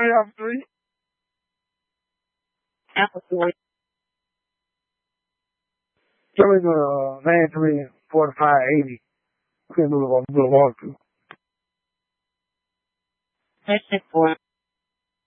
have 3. Apple 4. Tell me the 93, 45, 80. Can't move on to. Touch 4.